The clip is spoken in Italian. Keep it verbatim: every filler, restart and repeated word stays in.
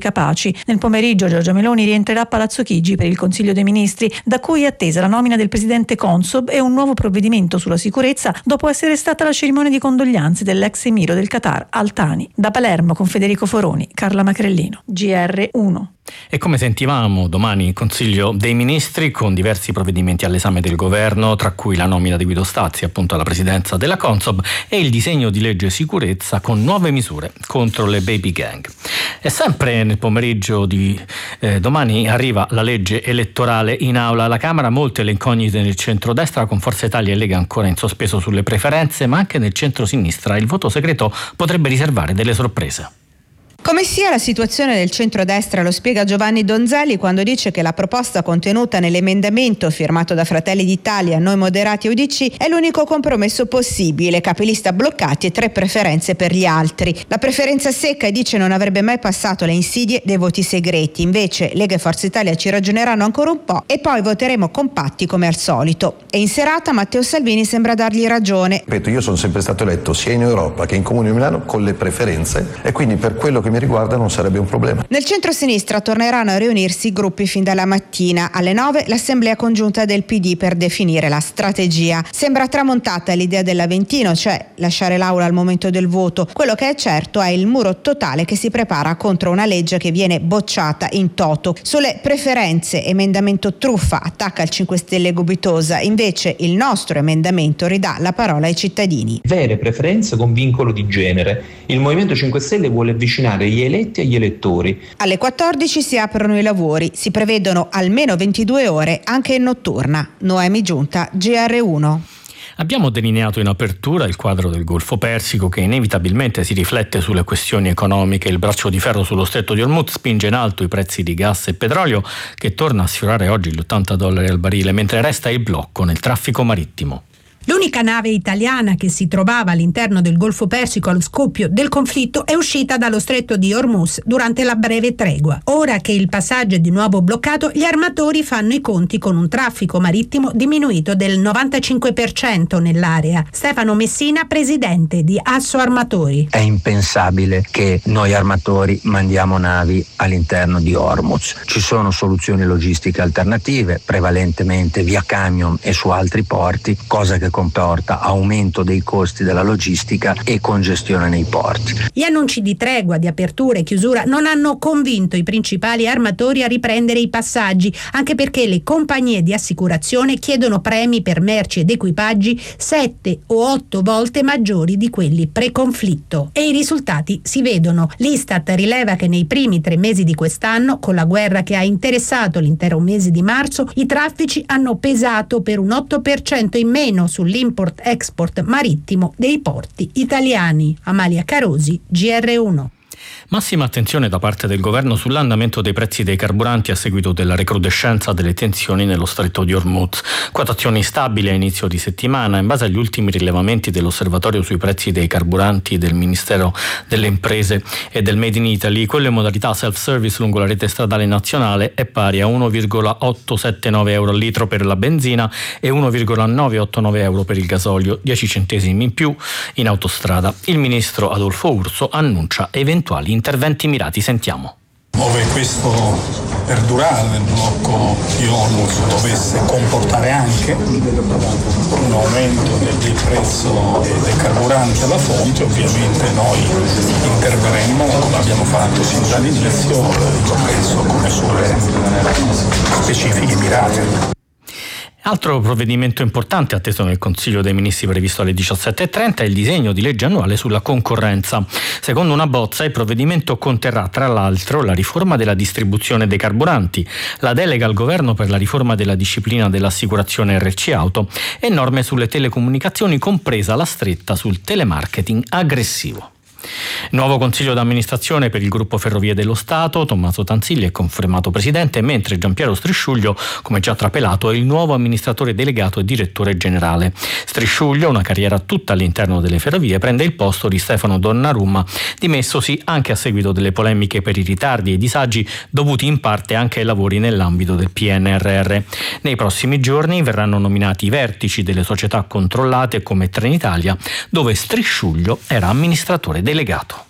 capaci. Nel pomeriggio Giorgia Meloni rientrerà a Palazzo Chigi per il Consiglio dei Ministri, da cui è attesa la nomina del presidente Consob e un nuovo provvedimento sulla sicurezza dopo essere stata la cerimonia di condoglianze dell'ex emiro del Qatar Al Thani. Da Palermo con Federico Foroni, Carla Macrellino, G R uno. E come sentivamo, domani Consiglio dei Ministri con diversi provvedimenti all'esame del governo, tra cui la nomina di Guido Stazzi appunto alla presidenza della Consob e il disegno di legge sicurezza con nuove misure contro le baby gang. E sempre nel pomeriggio di eh, domani arriva la legge elettorale in aula alla Camera, molte le incognite nel centrodestra con Forza Italia e Lega ancora in sospeso sulle preferenze, ma anche nel centrosinistra il voto segreto potrebbe riservare delle sorprese. Come sia la situazione del centrodestra lo spiega Giovanni Donzelli quando dice che la proposta contenuta nell'emendamento firmato da Fratelli d'Italia, Noi Moderati e U D C è l'unico compromesso possibile, capilista bloccati e tre preferenze per gli altri. La preferenza secca, dice, non avrebbe mai passato le insidie dei voti segreti, invece Lega e Forza Italia ci ragioneranno ancora un po' e poi voteremo compatti come al solito. E in serata Matteo Salvini sembra dargli ragione. Ripeto, io sono sempre stato eletto sia in Europa che in Comune di Milano con le preferenze e quindi per quello che mi riguarda non sarebbe un problema. Nel centro-sinistra torneranno a riunirsi i gruppi fin dalla mattina. Alle nove l'assemblea congiunta del P D per definire la strategia. Sembra tramontata l'idea dell'Aventino, cioè lasciare l'aula al momento del voto. Quello che è certo è il muro totale che si prepara contro una legge che viene bocciata in toto. Sulle preferenze, emendamento truffa, attacca il cinque Stelle Gubitosa. Invece il nostro emendamento ridà la parola ai cittadini. Vere preferenze con vincolo di genere. Il Movimento cinque Stelle vuole avvicinare gli eletti agli elettori. Alle quattordici si aprono i lavori, si prevedono almeno ventidue ore anche in notturna. Noemi Giunta, G R uno. Abbiamo delineato in apertura il quadro del Golfo Persico che inevitabilmente si riflette sulle questioni economiche. Il braccio di ferro sullo stretto di Hormuz spinge in alto i prezzi di gas e petrolio che torna a sfiorare oggi gli ottanta dollari al barile, mentre resta il blocco nel traffico marittimo. L'unica nave italiana che si trovava all'interno del Golfo Persico allo scoppio del conflitto è uscita dallo stretto di Hormuz durante la breve tregua. Ora che il passaggio è di nuovo bloccato, gli armatori fanno i conti con un traffico marittimo diminuito del novantacinque per cento nell'area. Stefano Messina, presidente di Asso Armatori. È impensabile che noi armatori mandiamo navi all'interno di Hormuz. Ci sono soluzioni logistiche alternative, prevalentemente via camion e su altri porti, cosa che comporta aumento dei costi della logistica e congestione nei porti. Gli annunci di tregua, di apertura e chiusura non hanno convinto i principali armatori a riprendere i passaggi, anche perché le compagnie di assicurazione chiedono premi per merci ed equipaggi sette o otto volte maggiori di quelli pre-conflitto. E i risultati si vedono. L'Istat rileva che nei primi tre mesi di quest'anno, con la guerra che ha interessato l'intero mese di marzo, i traffici hanno pesato per un otto per cento in meno sul l'import-export marittimo dei porti italiani. Amalia Carosi, G R uno. Massima attenzione da parte del governo sull'andamento dei prezzi dei carburanti a seguito della recrudescenza delle tensioni nello stretto di Hormuz. Quotazioni stabili a inizio di settimana. In base agli ultimi rilevamenti dell'osservatorio sui prezzi dei carburanti del Ministero delle Imprese e del Made in Italy, quello in modalità self-service lungo la rete stradale nazionale è pari a uno virgola ottocentosettantanove euro al litro per la benzina e uno virgola novecentottantanove euro per il gasolio, dieci centesimi in più in autostrada. Il ministro Adolfo Urso annuncia eventuali interventi mirati. Sentiamo. Ove questo perdurare del blocco di Hormuz dovesse comportare anche un aumento del, del prezzo del carburante alla fonte, ovviamente noi interverremo come abbiamo fatto sin dall'inizio, io penso con misure specifiche mirate. Altro provvedimento importante atteso nel Consiglio dei Ministri previsto alle diciassette e trenta è il disegno di legge annuale sulla concorrenza. Secondo una bozza, il provvedimento conterrà tra l'altro la riforma della distribuzione dei carburanti, la delega al governo per la riforma della disciplina dell'assicurazione R C Auto e norme sulle telecomunicazioni, compresa la stretta sul telemarketing aggressivo. Nuovo consiglio d'amministrazione per il gruppo Ferrovie dello Stato. Tommaso Tanzilli è confermato presidente, mentre Giampiero Strisciuglio, come già trapelato, è il nuovo amministratore delegato e direttore generale. Strisciuglio, una carriera tutta all'interno delle ferrovie, prende il posto di Stefano Donnarumma, dimessosi anche a seguito delle polemiche per i ritardi e i disagi dovuti in parte anche ai lavori nell'ambito del P N R R. Nei prossimi giorni verranno nominati i vertici delle società controllate come Trenitalia, dove Strisciuglio era amministratore delegato.